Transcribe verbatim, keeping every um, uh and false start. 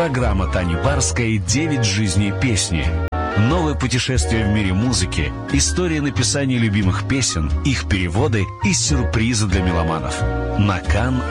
Программа Тани Барской «Девять жизней песни». Новое путешествие в мире музыки, история написания любимых песен, их переводы и сюрпризы для меломанов. На Кан